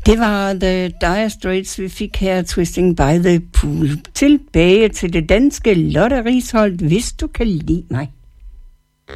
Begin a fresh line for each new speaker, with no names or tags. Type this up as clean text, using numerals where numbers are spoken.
Det var The Dire Straits, vi fik her, Twisting by the Pool. Tilbage til det danske Lotte Risholt, hvis du kan lide mig.